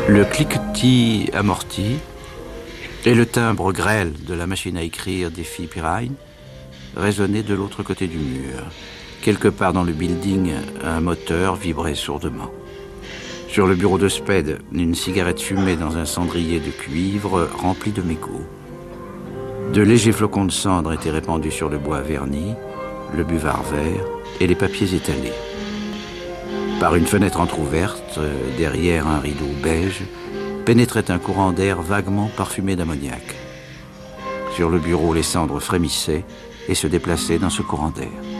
Le cliquetis amorti et le timbre grêle de la machine à écrire d'Effie Pirine résonnaient de l'autre côté du mur. Quelque part dans le building, un moteur vibrait sourdement. Sur le bureau de Spade, une cigarette fumait dans un cendrier de cuivre rempli de mégots. De légers flocons de cendre étaient répandus sur le bois verni, le buvard vert et les papiers étalés. Par une fenêtre entr'ouverte, derrière un rideau beige, pénétrait un courant d'air vaguement parfumé d'ammoniac. Sur le bureau, les cendres frémissaient et se déplaçaient dans ce courant d'air.